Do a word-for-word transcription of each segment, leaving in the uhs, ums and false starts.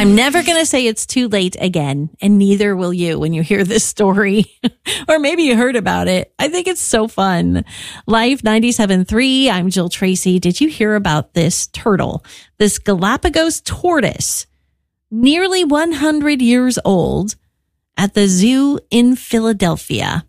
I'm never going to say it's too late again, and neither will you when you hear this story. Or maybe you heard about it. I think it's so fun. Life ninety-seven point three, I'm Jill Tracy. Did you hear about this turtle, this Galapagos tortoise, nearly one hundred years old, at the zoo in Philadelphia?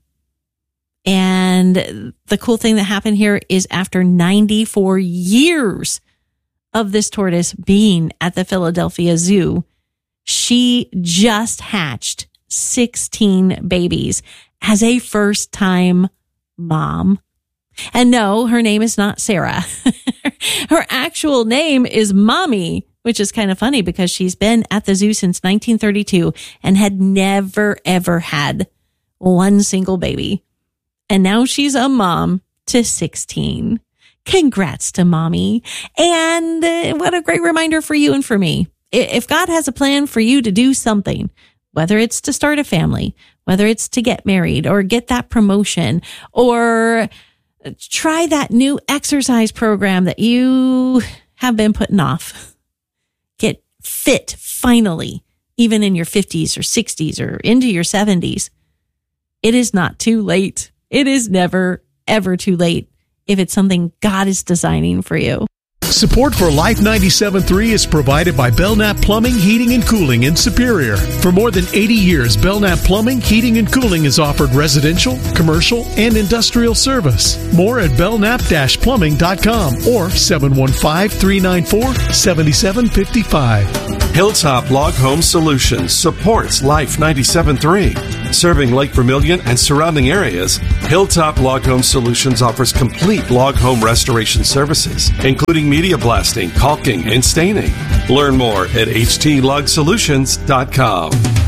And the cool thing that happened here is after ninety-four years of this tortoise being at the Philadelphia Zoo, she just hatched sixteen babies as a first-time mom. And no, her name is not Sarah. Her actual name is Mommy, which is kind of funny because she's been at the zoo since nineteen thirty-two and had never, ever had one single baby. And now she's a mom to sixteen. Congrats to Mommy. And uh, what a great reminder for you and for me. If God has a plan for you to do something, whether it's to start a family, whether it's to get married or get that promotion or try that new exercise program that you have been putting off, get fit finally, even in your fifties or sixties or into your seventies. It is not too late. It is never, ever too late if it's something God is designing for you. Support for Life ninety-seven point three is provided by Belknap Plumbing, Heating, and Cooling in Superior. For more than eighty years, Belknap Plumbing, Heating, and Cooling has offered residential, commercial, and industrial service. More at belknap dash plumbing dot com or seven one five, three nine four, seven seven five five. Hilltop Log Home Solutions supports Life ninety-seven point three. Serving Lake Vermilion and surrounding areas, Hilltop Log Home Solutions offers complete log home restoration services, including media blasting, caulking, and staining. Learn more at h t log solutions dot com.